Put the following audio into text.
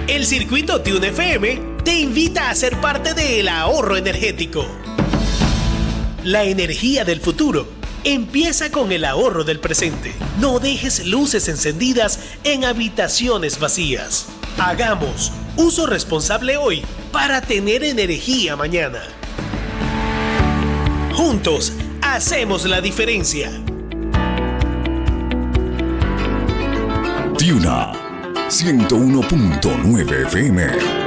El circuito Tune FM te invita a ser parte del ahorro energético. La energía del futuro empieza con el ahorro del presente. No dejes luces encendidas en habitaciones vacías. Hagamos uso responsable hoy para tener energía mañana. Juntos hacemos la diferencia. Tuna 101.9 FM.